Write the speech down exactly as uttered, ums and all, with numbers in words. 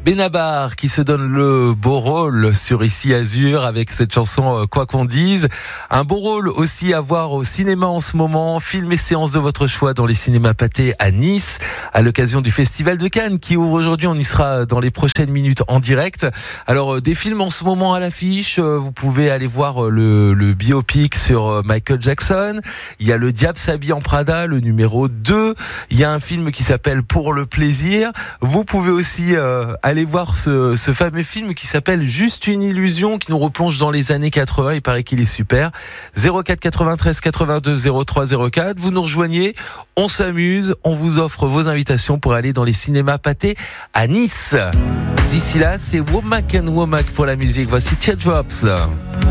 Benabar qui se donne le beau rôle sur Ici Azur avec cette chanson Quoi qu'on dise. Un beau rôle aussi à voir au cinéma en ce moment. Film et séance de votre choix dans les cinémas Pathé à Nice à l'occasion du Festival de Cannes qui ouvre aujourd'hui. On y sera dans les prochaines minutes en direct. Alors des films en ce moment à l'affiche. Vous pouvez aller voir le, le biopic sur Michael Jackson. Il y a Le Diable s'habille en Prada, le numéro deux. Il y a un film qui s'appelle Pour le plaisir. Vous pouvez aussi euh, aller voir ce, ce fameux film qui s'appelle Juste une illusion, qui nous replonge dans les années quatre-vingts. Il paraît qu'il est super. zéro quatre quatre-vingt-treize quatre-vingt-deux zéro trois zéro quatre. Vous nous rejoignez, on s'amuse, on vous offre vos invitations pour aller dans les cinémas Pathé à Nice. D'ici là, c'est Womack and Womack pour la musique. Voici Teardrops.